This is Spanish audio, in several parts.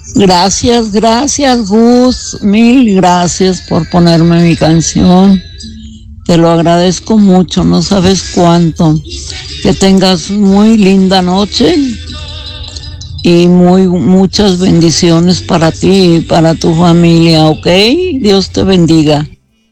Gracias, Gus. Mil gracias por ponerme mi canción. Te lo agradezco mucho, no sabes cuánto. Que tengas muy linda noche y muchas bendiciones para ti y para tu familia, ¿ok? Dios te bendiga.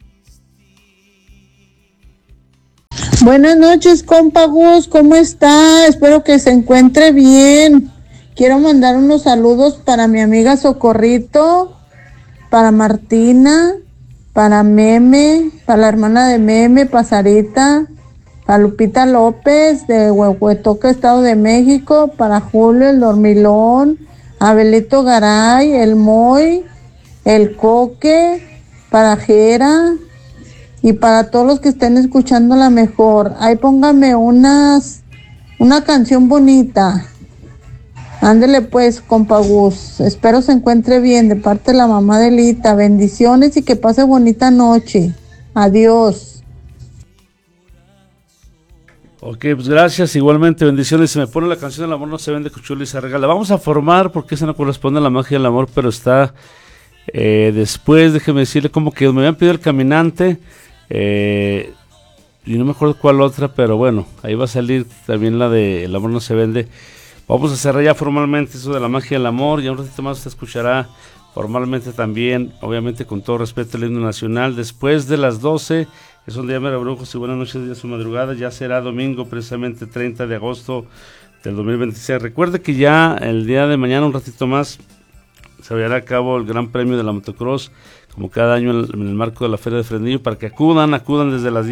Buenas noches, compa Gus, ¿cómo está? Espero que se encuentre bien. Quiero mandar unos saludos para mi amiga Socorrito, para Martina, para Meme, para la hermana de Meme, para Sarita, para Lupita López de Huehuetoca, Estado de México, para Julio el Dormilón, Abelito Garay, el Moy, el Coque, para Jera y para todos los que estén escuchando la mejor. Ahí póngame una canción bonita. Ándele pues, compa Gus. Espero se encuentre bien de parte de la mamá de Lita. Bendiciones y que pase bonita noche. Adiós. Ok, pues gracias, igualmente bendiciones. Se me pone la canción El amor no se vende, Cuchula y se regala. Vamos a formar porque esa no corresponde a la magia del amor, pero está después, déjeme decirle, como que me habían pedido El Caminante y no me acuerdo cuál otra, pero bueno, ahí va a salir también la de El amor no se vende. Vamos a cerrar ya formalmente eso de la magia del amor, y un ratito más usted escuchará formalmente también, obviamente con todo respeto, el himno nacional. Después de las 12, es un día mera brujos y buenas noches, día su madrugada, ya será domingo, precisamente 30 de agosto del 2026. Recuerde que ya el día de mañana, un ratito más, se llevará a cabo el Gran Premio de la Motocross, como cada año en el marco de la Feria de Fresnillo, para que acudan desde las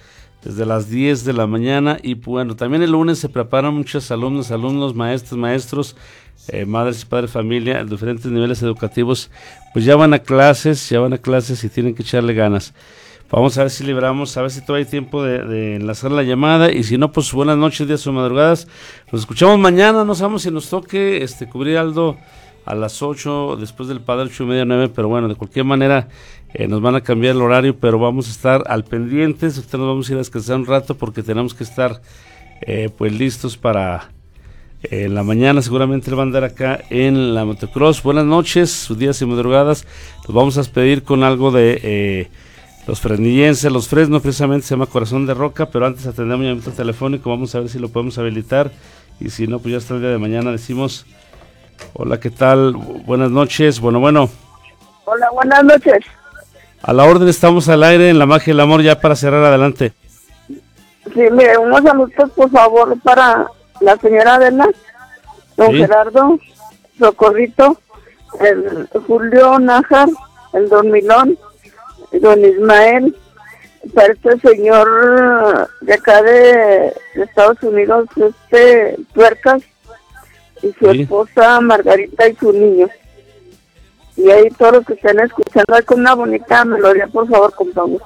10 de la mañana. Y bueno, también el lunes se preparan muchos alumnos, maestros, madres y padres de familia en diferentes niveles educativos, pues ya van a clases y tienen que echarle ganas. Vamos a ver si libramos, a ver si todavía hay tiempo de enlazar la llamada, y si no, pues buenas noches, días o madrugadas. Nos escuchamos mañana, no sabemos si nos toque cubrir Aldo a las 8, después del Padre 8:30, 9, pero bueno, de cualquier manera nos van a cambiar el horario, pero vamos a estar al pendiente. Usted nos vamos a ir a descansar un rato porque tenemos que estar pues listos para la mañana. Seguramente le van a andar acá en la Motocross. Buenas noches, sus días y madrugadas. Nos vamos a despedir con algo de los fresnillenses, los Fresno, precisamente se llama Corazón de Roca, pero antes atendemos un llamamiento telefónico, vamos a ver si lo podemos habilitar, y si no, pues ya hasta el día de mañana decimos. Hola, ¿qué tal? Buenas noches. Bueno. Hola, buenas noches. A la orden, estamos al aire en la magia del amor, ya para cerrar, adelante. Sí, mire, unos saludos, por favor, para la señora Adela, don ¿Sí? Gerardo, Socorrito, el Julio Nájar, el Dormilón, don Ismael, para este señor de acá de Estados Unidos, Tuercas, y su Sí. esposa Margarita y su niño. Y ahí todos los que estén escuchando, hay con una bonita melodía, por favor, compadre.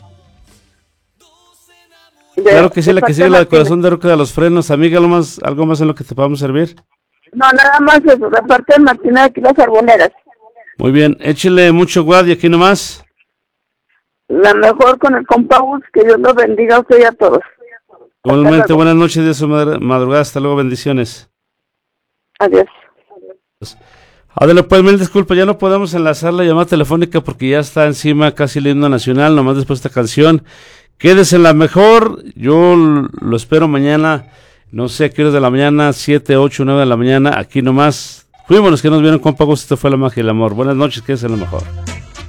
Claro que sí, la que sigue, la de Corazón de Roca de los Frenos. Amiga, ¿algo más en lo que te podamos servir? No, nada más eso, de parte de Martina de aquí las Arboneras. Muy bien, échele mucho guad y aquí nomás. La mejor con el compa Gus, que Dios los bendiga a usted y a todos. Igualmente, buenas noches, días o madrugada, hasta luego, bendiciones. Adiós. Adela, pues mil disculpas, ya no podemos enlazar la llamada telefónica porque ya está encima casi el himno nacional, nomás después de esta canción. Quédese en la mejor, yo lo espero mañana, no sé a qué horas de la mañana, 7, 8, 9 de la mañana, aquí nomás. Fuimos los que nos vieron, compa Gus, esto fue La Magia y el Amor. Buenas noches, quédese en la mejor.